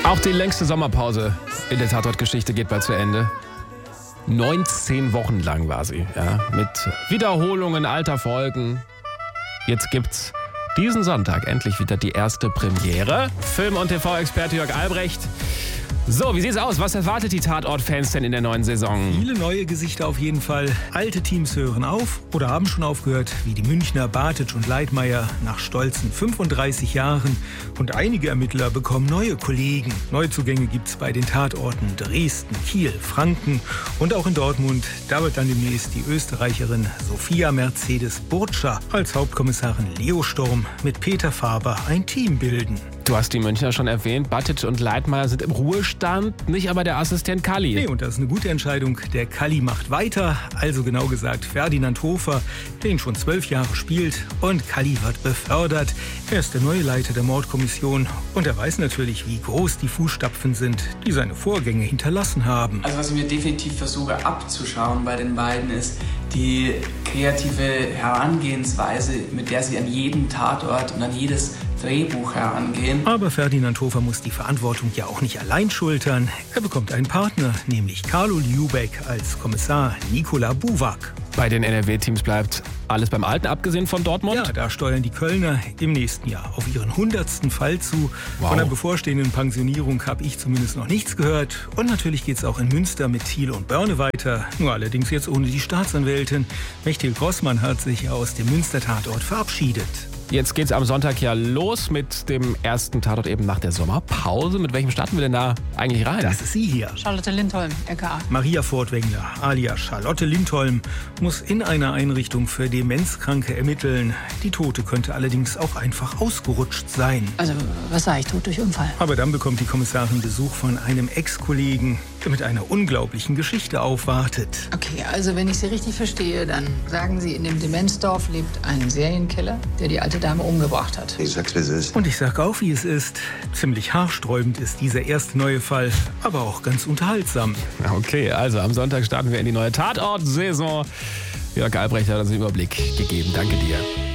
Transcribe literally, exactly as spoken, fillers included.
Auch die längste Sommerpause in der Tatort-Geschichte geht bald zu Ende. neunzehn Wochen lang war sie, ja, mit Wiederholungen alter Folgen. Jetzt gibt's diesen Sonntag endlich wieder die erste Premiere. Film- und T V-Experte Jörg Albrecht. So, wie sieht's aus? Was erwartet die Tatort-Fans denn in der neuen Saison? Viele neue Gesichter auf jeden Fall. Alte Teams hören auf oder haben schon aufgehört, wie die Münchner Bartitsch und Leitmayr nach stolzen fünfunddreißig Jahren. Und einige Ermittler bekommen neue Kollegen. Neuzugänge gibt's bei den Tatorten Dresden, Kiel, Franken und auch in Dortmund. Da wird dann demnächst die Österreicherin Sophia Mercedes Burtscher als Hauptkommissarin Leo Sturm mit Peter Faber ein Team bilden. Du hast die Münchner schon erwähnt. Bartitsch und Leitmayr sind im Ruhestand, nicht aber der Assistent Kalli. Nee, und das ist eine gute Entscheidung. Der Kalli macht weiter, also genau gesagt Ferdinand Hofer, den schon zwölf Jahre spielt. Und Kalli wird befördert. Er ist der neue Leiter der Mordkommission. Und er weiß natürlich, wie groß die Fußstapfen sind, die seine Vorgänge hinterlassen haben. Also was ich mir definitiv versuche abzuschauen bei den beiden ist die kreative Herangehensweise, mit der sie an jeden Tatort und an jedes Drehbuch herangehen. Aber Ferdinand Hofer muss die Verantwortung ja auch nicht allein schultern. Er bekommt einen Partner, nämlich Carlo Liubek als Kommissar Nikola Buwak. Bei den N R W-Teams bleibt alles beim Alten, abgesehen von Dortmund? Ja, da steuern die Kölner im nächsten Jahr auf ihren hundertsten Fall zu. Wow. Von der bevorstehenden Pensionierung habe ich zumindest noch nichts gehört. Und natürlich geht es auch in Münster mit Thiel und Börne weiter. Nur allerdings jetzt ohne die Staatsanwältin. Mechthild Grossmann hat sich aus dem Münster-Tatort verabschiedet. Jetzt geht's am Sonntag ja los mit dem ersten Tatort eben nach der Sommerpause. Mit welchem starten wir denn da eigentlich rein? Das ist sie hier. Charlotte Lindholm, R K A. Maria Furtwängler, alias Charlotte Lindholm, muss in einer Einrichtung für Demenzkranke ermitteln. Die Tote könnte allerdings auch einfach ausgerutscht sein. Also, was sag ich, tot durch Unfall. Aber dann bekommt die Kommissarin Besuch von einem Ex-Kollegen, der mit einer unglaublichen Geschichte aufwartet. Okay, also wenn ich Sie richtig verstehe, dann sagen Sie, in dem Demenzdorf lebt ein Serienkiller, der die alte Dame umgebracht hat. Ich sag's, wie es ist. Und ich sag auch, wie es ist. Ziemlich haarsträubend ist dieser erste neue Fall, aber auch ganz unterhaltsam. Okay, also am Sonntag starten wir in die neue Tatort-Saison. Jörg Albrecht hat uns den Überblick gegeben. Danke dir.